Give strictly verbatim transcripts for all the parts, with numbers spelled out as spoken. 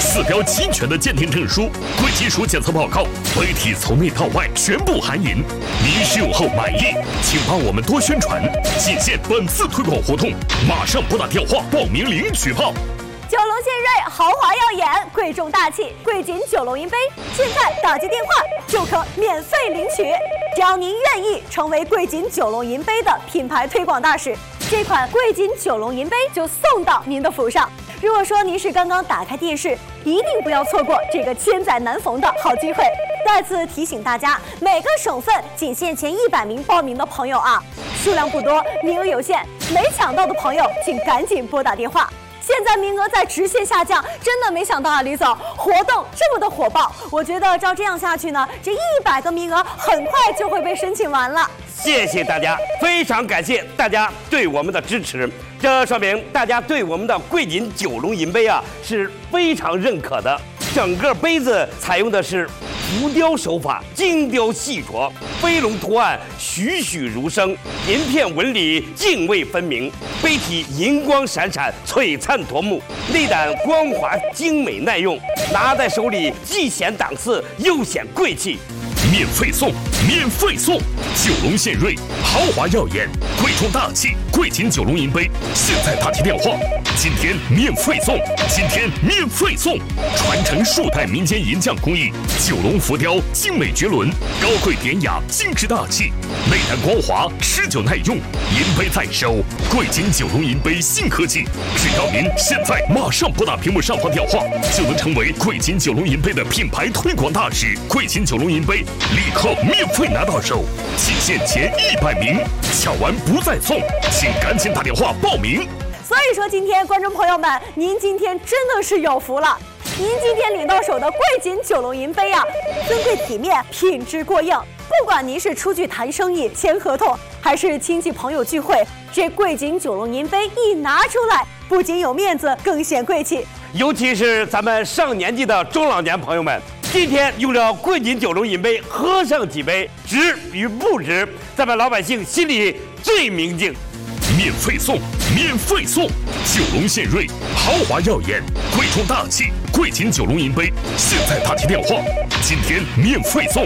四标齐全的鉴定证书、贵金属检测报告，杯体从内到外全部含银。您使用后满意，请帮我们多宣传，仅限本次推广活动，马上拨打电话报名领取炮。 九龙献瑞，豪华耀眼，贵重大气，贵锦九龙银杯，现在打接电话就可免费领取。只要您愿意成为贵锦九龙银杯的品牌推广大使，这款贵锦九龙银杯就送到您的府上。如果说您是刚刚打开电视，一定不要错过这个千载难逢的好机会。再次提醒大家，每个省份仅限前一百名报名的朋友啊，数量不多，名额有限，没抢到的朋友请赶紧拨打电话。现在名额在直线下降，真的没想到啊，李总，活动这么的火爆，我觉得照这样下去呢，这一百个名额很快就会被申请完了。 谢谢大家，非常感谢大家对我们的支持，这说明大家对我们的贵锦九龙银杯啊是非常认可的。整个杯子采用的是浮雕手法，精雕细琢，飞龙图案栩栩如生，银片纹理泾渭分明，杯体银光闪闪，璀璨夺目，内胆光滑精美耐用，拿在手里既显档次又显贵气。 免费送，免费送！九龙献瑞，豪华耀眼，贵重大气，贵锦九龙银杯，现在打起电话，今天免费送，今天免费送！传承数代民间银匠工艺，九龙浮雕精美绝伦，高贵典雅，精致大气，内胆光滑，持久耐用，银杯在手，贵锦九龙银杯新科技，只要您现在马上拨打屏幕上方电话，就能成为贵锦九龙银杯的品牌推广大使。贵锦九龙银杯立刻免费拿到手，仅限前一百名，抢完不再送，请赶紧打电话报名。 所以说，今天观众朋友们，您今天真的是有福了。您今天领到手的贵锦九龙银杯啊，尊贵体面，品质过硬。不管您是出去谈生意、签合同，还是亲戚朋友聚会，这贵锦九龙银杯一拿出来，不仅有面子，更显贵气。 尤其是咱们上年纪的中老年朋友们，今天用着贵锦九龙银杯喝上几杯，值与不值，咱们老百姓心里最明镜。 免费送，免费送！九龙献瑞，豪华耀眼，贵重大气，贵锦九龙银杯，现在打起电话，今天免费送。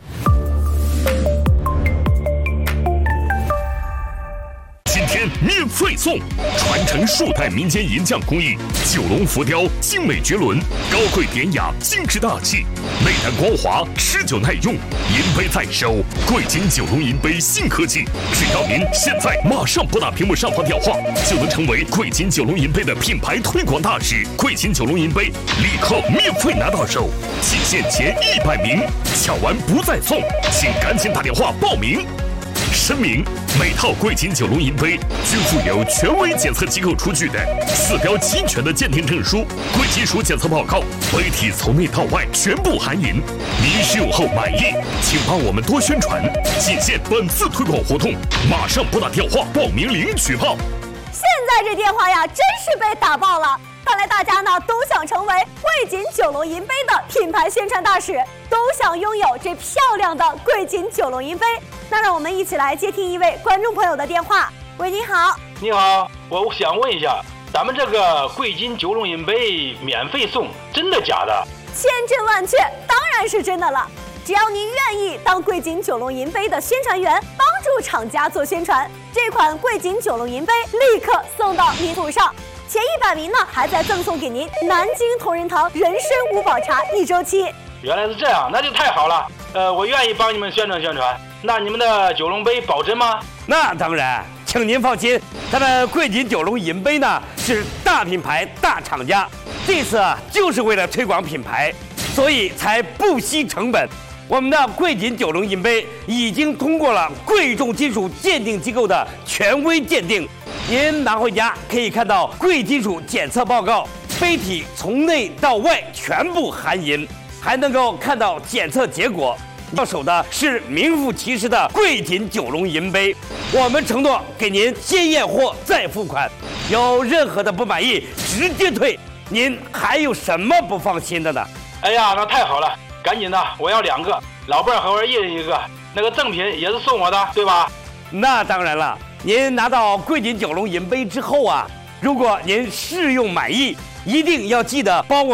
今天免费送！传承数代民间银匠工艺，九龙浮雕精美绝伦，高贵典雅，精致大气，内胆光滑，持久耐用，银杯在手，贵锦九龙银杯新科技，只要您现在马上拨打屏幕上方电话，就能成为贵锦九龙银杯的品牌推广大使。贵锦九龙银杯立刻免费拿到手，仅限前一百名，抢完不再送，请赶紧打电话报名。声明：每套贵锦九龙银杯均附有权威检测机构出具的四标齐全的鉴定证书、贵金属检测报告，杯体从内到外全部含银。您使用后满意，请帮我们多宣传，仅限本次推广活动，马上拨打电话报名领取炮。 现在这电话呀，真是被打爆了。看来大家呢都想成为贵锦九龙银杯的品牌宣传大使，都想拥有这漂亮的贵锦九龙银杯。那让我们一起来接听一位观众朋友的电话。喂，你好。 你好，我想问一下，咱们这个贵锦九龙银杯免费送，真的假的？ 千真万确，当然是真的了。只要您愿意当贵锦九龙银杯的宣传员，帮助厂家做宣传，这款贵锦九龙银杯立刻送到您府上。前一百名呢，还在赠送给您南京同仁堂人参五宝茶一周期。 原来是这样，那就太好了。呃，我愿意帮你们宣传宣传。那你们的九龙杯保真吗？ 那当然，请您放心，咱们贵锦九龙银杯呢是大品牌、大厂家，这次啊就是为了推广品牌，所以才不惜成本。我们的贵锦九龙银杯已经通过了贵重金属鉴定机构的权威鉴定。您拿回家可以看到贵金属检测报告，杯体从内到外全部含银，还能够看到检测结果。到手的是名副其实的贵锦九龙银杯，我们承诺给您先验货再付款，有任何的不满意直接退。您还有什么不放心的呢？ 哎呀，那太好了，赶紧的，我要两个，老伴儿和我一人一个，那个赠品也是送我的，对吧？ 那当然了。您拿到贵锦九龙银杯之后啊，如果您试用满意，一定要记得帮我